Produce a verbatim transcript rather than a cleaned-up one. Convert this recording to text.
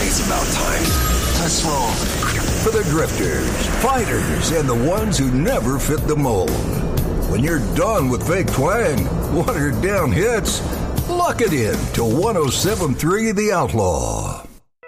It's about time to smoke. For the drifters, fighters, and the ones who never fit the mold. When you're done with fake twang, watered down hits, lock it in to one oh seven point three The Outlaw.